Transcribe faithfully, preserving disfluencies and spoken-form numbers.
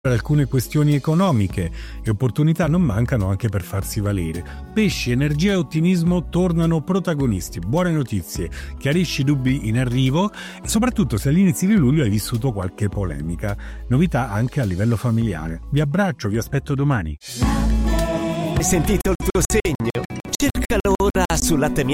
alcune questioni economiche e opportunità non mancano anche per farsi valere. Pesci, energia e ottimismo tornano protagonisti. Buone notizie, chiarisci dubbi in arrivo e soprattutto se all'inizio di luglio hai vissuto qualche polemica. Novità anche a livello familiare. Vi abbraccio, vi aspetto domani. Hai sentito il tuo segno? Cercalo ora su latte